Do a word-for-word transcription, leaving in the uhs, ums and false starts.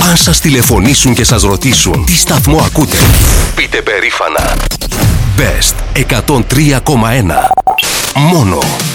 Αν σας τηλεφωνήσουν και σας ρωτήσουν τι σταθμό ακούτε, πείτε περήφανα Best εκατόν τρία κόμμα ένα. Μόνο